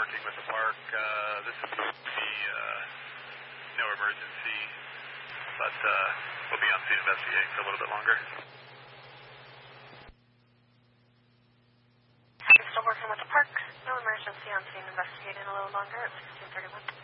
working with the park. This is no emergency, but we'll be on scene investigating for a little bit longer. I'm still working with the park. No emergency, on scene investigating a little longer at 1631.